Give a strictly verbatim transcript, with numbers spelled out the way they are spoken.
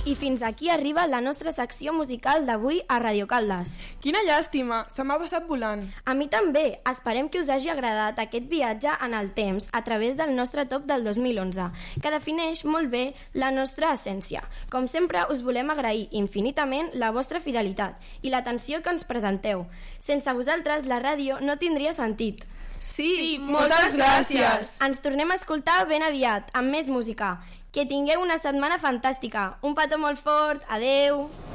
I fins aquí arriba la nostra secció musical d'avui a Radio Caldes. Quina llàstima, se m'ha passat volant. A mi també. Esperem que us hagi agradat aquest viatge en el temps a través del nostre top del dos mil onze, que defineix molt bé la nostra essència. Com sempre, us volem agrair infinitament la vostra fidelitat i l'atenció que ens presenteu. Sense vosaltres, la ràdio no tindria sentit. Sí, sí, moltes gràcies. Ens tornem a escoltar ben aviat, amb més música. Que tingueu una setmana fantàstica. Un petó molt fort. Adeu.